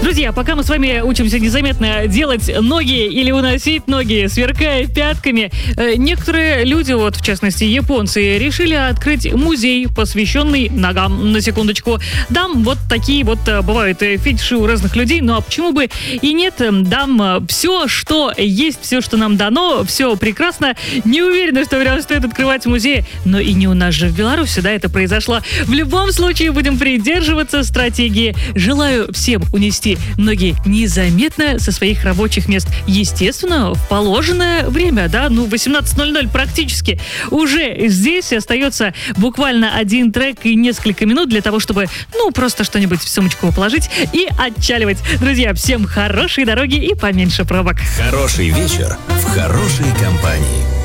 Друзья, пока мы с вами учимся незаметно делать ноги или уносить ноги, сверкая пятками, некоторые люди, вот в частности японцы, решили открыть музей, посвященный ногам, на секундочку. Дам вот такие вот бывают фетиши у разных людей, но почему бы и нет, дам все, что есть, все, что нам дано, все прекрасно. Не уверена, что прям стоит открывать музей, но и не у нас же в Беларуси, да, это произошло. В любом случае будем придерживаться стратегии. Желаю всем унести ноги незаметно со своих рабочих мест. Естественно, в положенное время, да, 18:00 практически. Уже здесь остается буквально один трек и несколько минут для того, чтобы, просто что-нибудь в сумочку положить и отчаливать. Друзья, всем хорошей дороги и поменьше пробок. Хороший вечер в хорошей компании.